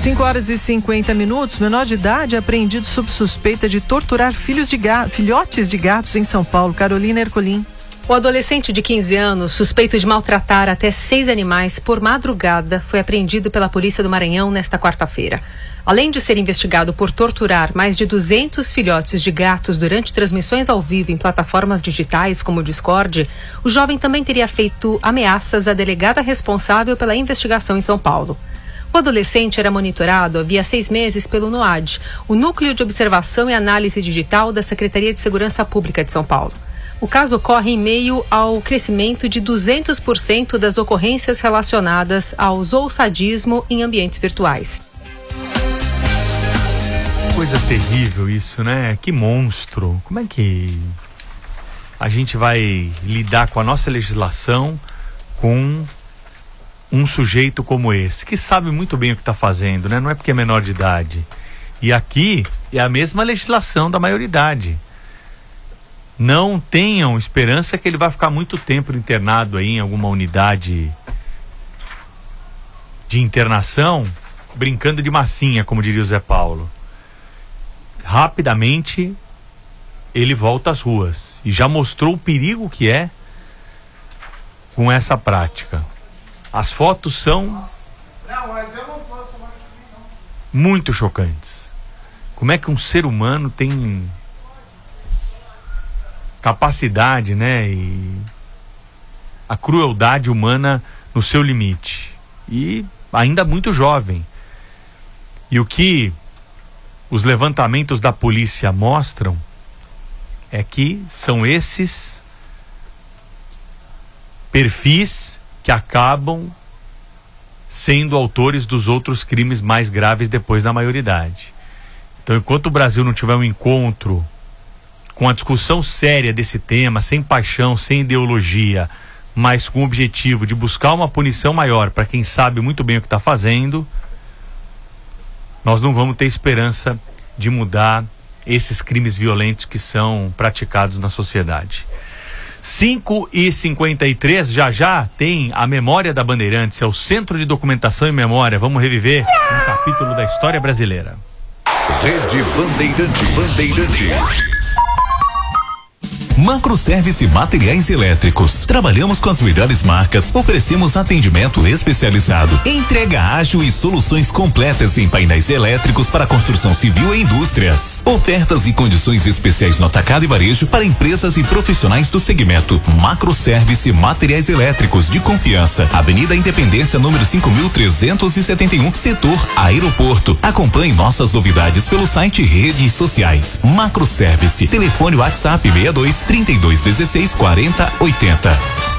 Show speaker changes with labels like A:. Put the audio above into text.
A: 5h50. Menor de idade apreendido sob suspeita de torturar filhotes de gatos em São Paulo. Carolina Ercolim.
B: O adolescente de 15 anos, suspeito de maltratar até 6 animais por madrugada, foi apreendido pela Polícia do Maranhão nesta quarta-feira. Além de ser investigado por torturar mais de 200 filhotes de gatos durante transmissões ao vivo em plataformas digitais como o Discord, o jovem também teria feito ameaças à delegada responsável pela investigação em São Paulo. O adolescente era monitorado havia 6 meses pelo NOAD, o Núcleo de Observação e Análise Digital da Secretaria de Segurança Pública de São Paulo. O caso ocorre em meio ao crescimento de 200% das ocorrências relacionadas ao zoosadismo em ambientes virtuais.
C: Coisa terrível isso, né? Que monstro. Como é que a gente vai lidar com a nossa legislação com um sujeito como esse, que sabe muito bem o que está fazendo, né? Não é porque é menor de idade. E aqui é a mesma legislação da maioridade. Não tenham esperança que ele vai ficar muito tempo internado aí em alguma unidade de internação, brincando de massinha, como diria o Zé Paulo. Rapidamente ele volta às ruas e já mostrou o perigo que é com essa prática. As fotos são muito chocantes. Como é que um ser humano tem capacidade, né, e a crueldade humana no seu limite, e ainda muito jovem. E o que os levantamentos da polícia mostram é que são esses perfis que acabam sendo autores dos outros crimes mais graves depois da maioridade. Então, enquanto o Brasil não tiver um encontro com a discussão séria desse tema, sem paixão, sem ideologia, mas com o objetivo de buscar uma punição maior para quem sabe muito bem o que está fazendo, nós não vamos ter esperança de mudar esses crimes violentos que são praticados na sociedade. 5h53, já tem a Memória da Bandeirantes, é o Centro de Documentação e Memória. Vamos reviver um capítulo da história brasileira.
D: Rede Bandeirantes.
E: Macroservice Materiais Elétricos. Trabalhamos com as melhores marcas, oferecemos atendimento especializado, entrega ágil e soluções completas em painéis elétricos para construção civil e indústrias. Ofertas e condições especiais no atacado e varejo para empresas e profissionais do segmento. Macroservice Materiais Elétricos de confiança. Avenida Independência, número 5.371, setor Aeroporto. Acompanhe nossas novidades pelo site e redes sociais. Macroservice. Telefone WhatsApp 62 3216 4080.